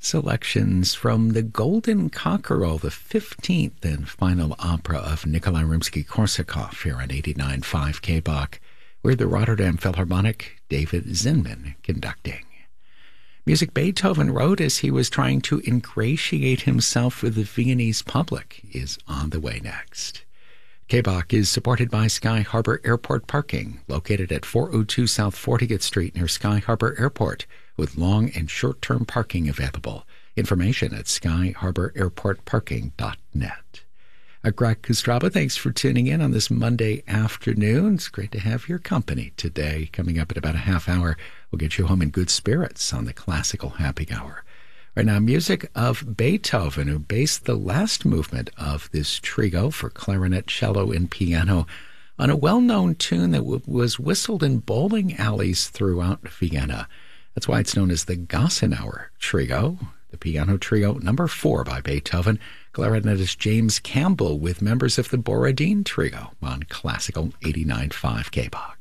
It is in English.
selections from The Golden Cockerel, the 15th and final opera of Nikolai Rimsky-Korsakov here on 89.5 KBach, with the Rotterdam Philharmonic, David Zinman conducting. Music Beethoven wrote as he was trying to ingratiate himself with the Viennese public is on the way next. KBach is supported by Sky Harbor Airport Parking, located at 402 South 40th Street near Sky Harbor Airport, with long and short-term parking available. Information at skyharbor-airport-parking.net. Greg Kostraba, thanks for tuning in on this Monday afternoon. It's great to have your company today. Coming up in about a half hour, we'll get you home in good spirits on the Classical Happy Hour. Right now, music of Beethoven, who based the last movement of this trio for clarinet, cello, and piano on a well-known tune that was whistled in bowling alleys throughout Vienna. That's why it's known as the Gossenauer Trio. The piano trio number 4 by Beethoven, clarinetist James Campbell with members of the Borodin Trio on Classical 89.5 KBach.